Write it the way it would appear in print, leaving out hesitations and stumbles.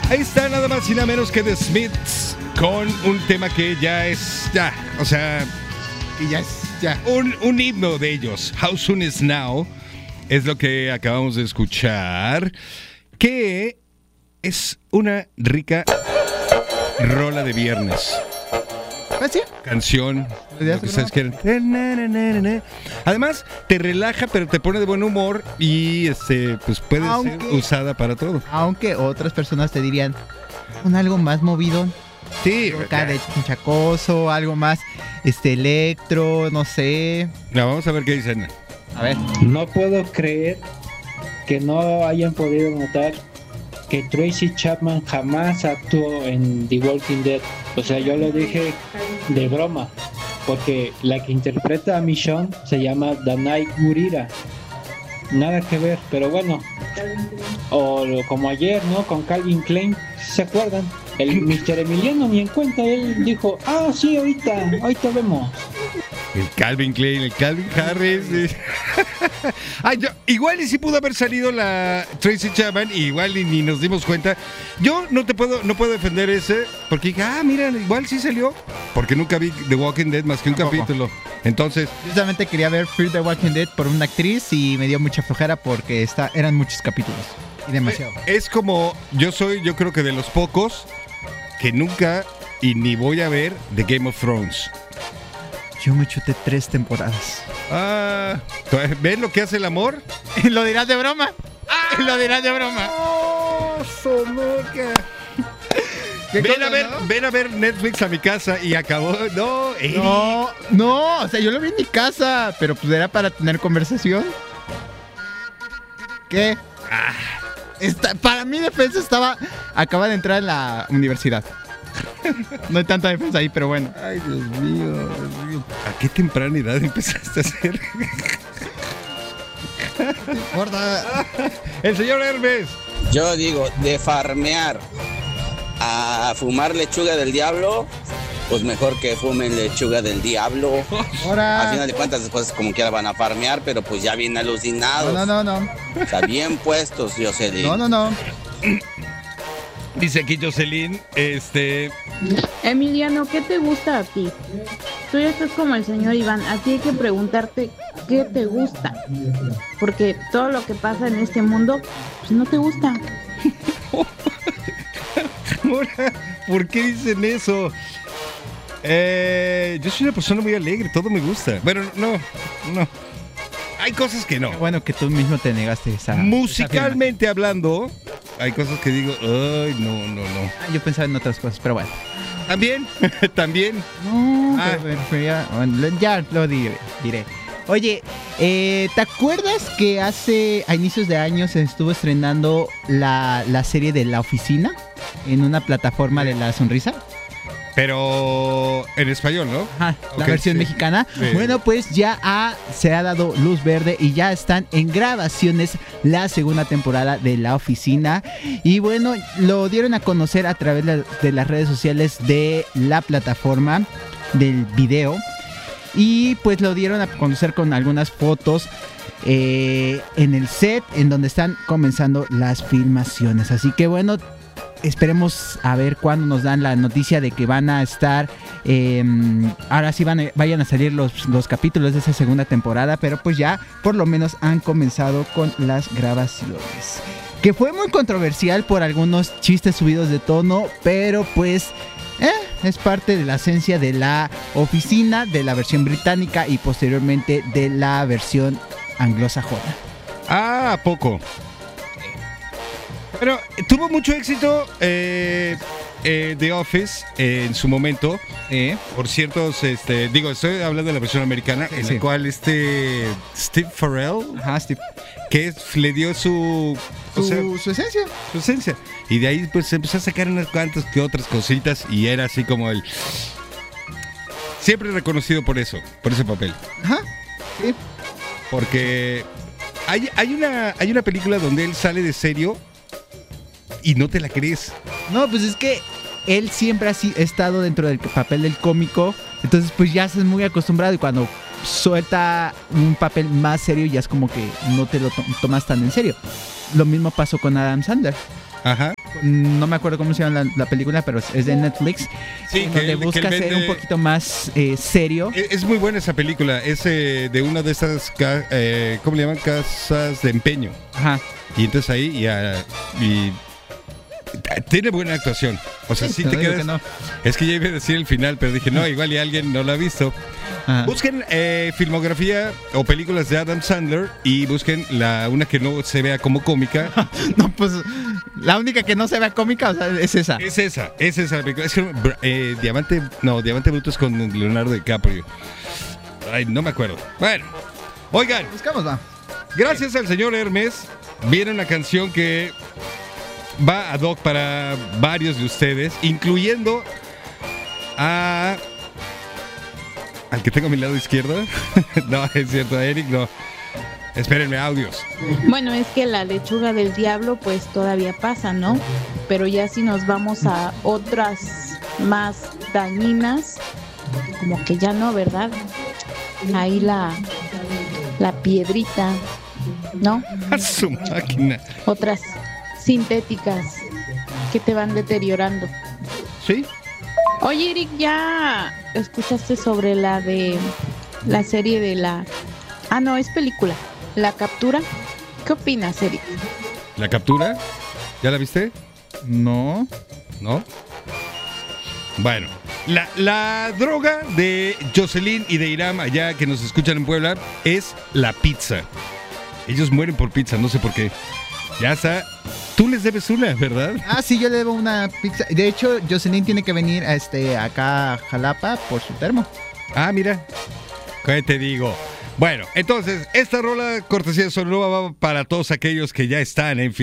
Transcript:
Ahí está nada más y nada menos que The Smiths con un tema que ya es, o sea, Y ya es, ya. un himno de ellos. How Soon Is Now es lo que acabamos de escuchar, que es una rica rola de viernes. ¿Ah, sí? Canción, ¿Ya lo que se ustedes quieran. Además, te relaja, pero te pone de buen humor y pues puede ser usada para todo. Aunque otras personas te dirían un algo más movido. Sí, Acá de chinchacoso, algo más electro, no sé. vamos a ver qué dicen. A ver. No puedo creer que no hayan podido notar que Tracy Chapman jamás actuó en The Walking Dead. O sea, yo lo dije de broma, porque la que interpreta a Michonne se llama Danai Gurira. Nada que ver, pero bueno. O como ayer, ¿no? Con Calvin Klein, ¿se acuerdan? El Mr. Emiliano ni en cuenta, él dijo, sí, ahorita vemos. El Calvin Klein, el Calvin Harris. Ay, igual y sí pudo haber salido la Tracy Chapman, igual y ni nos dimos cuenta. Yo no puedo defender ese, porque dije, mira, igual sí salió. Porque nunca vi The Walking Dead más que un capítulo. Entonces, Justamente quería ver Fear the Walking Dead por una actriz y me dio mucha flojera porque eran muchos capítulos. Y demasiado. es como, yo creo que de los pocos que nunca y ni voy a ver The Game of Thrones. Yo me chuté 3 temporadas. ¿Ven lo que hace el amor? Lo dirás de broma. Lo dirás de broma. Ven a ver Netflix a mi casa y acabó. No, o sea, yo lo vi en mi casa, pero pues era para tener conversación. ¿Qué? Para mi defensa acaba de entrar en la universidad. No hay tanta defensa ahí, pero bueno. Ay, Dios mío. ¿A qué temprana edad empezaste a hacer? Gorda. El señor Hermes. Yo digo, de farmear a fumar lechuga del diablo, pues mejor que fumen lechuga del diablo. Ahora. Al final de cuentas, después como quiera van a farmear, pero pues ya bien alucinados. No. O sea, bien puestos, Jocelyn. No. Dice aquí Jocelyn, Emiliano, ¿qué te gusta a ti? Tú ya estás como el señor Iván. A ti hay que preguntarte qué te gusta. Porque todo lo que pasa en este mundo, pues no te gusta. ¿Por qué dicen eso? Yo soy una persona muy alegre, todo me gusta. Bueno, no. Hay cosas que no. Qué bueno que tú mismo te negaste esa. Musicalmente hablando, hay cosas que digo, ay, no. Yo pensaba en otras cosas, pero bueno. También. No, ya lo diré. Oye, ¿te acuerdas que a inicios de año se estuvo estrenando la serie de La Oficina en una plataforma de La Sonrisa? Pero en español, ¿no? Ajá, la Ok, versión sí. mexicana. Sí. Bueno, pues ya se ha dado luz verde y ya están en grabaciones la segunda temporada de La Oficina. Y bueno, lo dieron a conocer a través de las redes sociales de la plataforma del video. Y pues lo dieron a conocer con algunas fotos en el set en donde están comenzando las filmaciones. Así que bueno, esperemos a ver cuándo nos dan la noticia de que van a estar, ahora sí vayan a salir los capítulos de esa segunda temporada, pero pues ya por lo menos han comenzado con las grabaciones. Que fue muy controversial por algunos chistes subidos de tono, pero pues es parte de la esencia de La Oficina, de la versión británica y posteriormente de la versión anglosajona. ¿A poco? Bueno, tuvo mucho éxito The Office en su momento. Por ciertos, estoy hablando de la versión americana, en la cual Steve Farrell, que le dio su esencia. Su esencia. Y de ahí pues se empezó a sacar unas cuantas que otras cositas y era así como el... Siempre reconocido por eso, por ese papel. Ajá. Sí. Porque hay una película donde él sale de serio y no te la crees. No, pues es que él siempre ha estado dentro del papel del cómico, entonces pues ya se es muy acostumbrado y cuando suelta un papel más serio ya es como que no te lo tomas tan en serio. Lo mismo pasó con Adam Sandler. Ajá. No me acuerdo cómo se llama la película, pero es de Netflix. Sí, en que donde él busca vende- ser un poquito más serio. Es muy buena esa película. Es de una de esas, ¿cómo le llaman? Casas de empeño. Ajá. Y entonces ahí y tiene buena actuación. O sea, sí No te digo quedas. que no. Es que ya iba a decir el final, pero dije, no, igual y alguien no lo ha visto. Ajá. Busquen filmografía o películas de Adam Sandler y busquen una que no se vea como cómica. No, pues la única que no se vea cómica, o sea, es esa. Es esa la película. Es que, Diamante Bruto es con Leonardo DiCaprio. Ay, no me acuerdo. Bueno, oigan, Buscamos, va. gracias al señor Hermes, viene una canción que va ad hoc para varios de ustedes, incluyendo al que tengo a mi lado izquierdo. No, es cierto, a Eric, no. Espérenme, audios. Bueno, es que la lechuga del diablo pues todavía pasa, ¿no? Pero ya si nos vamos a otras más dañinas, como que ya no, ¿verdad? Ahí la piedrita, ¿no? A su máquina. Otras sintéticas que te van deteriorando. ¿Sí? Oye, Eric, ¿ya escuchaste sobre la serie de la... Ah, no, es película. La captura. ¿Qué opinas, Eric? ¿La captura? ¿Ya la viste? No. ¿No? Bueno, la droga de Jocelyn y de Iram, allá que nos escuchan en Puebla, es la pizza. Ellos mueren por pizza, no sé por qué. Ya está. Tú les debes una, ¿verdad? Ah, sí, yo le debo una pizza. De hecho, Jocelyn tiene que venir acá a Jalapa por su termo. Ah, mira. ¿Qué te digo? Bueno, entonces, esta rola cortesía de Sonora va para todos aquellos que ya están en